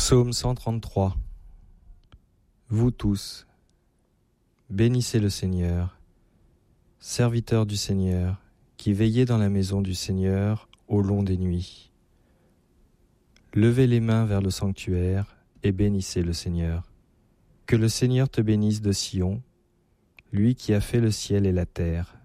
Psaume 133. Vous tous, bénissez le Seigneur, serviteurs du Seigneur, qui veillez dans la maison du Seigneur au long des nuits. Levez les mains vers le sanctuaire et bénissez le Seigneur. Que le Seigneur te bénisse de Sion, lui qui a fait le ciel et la terre.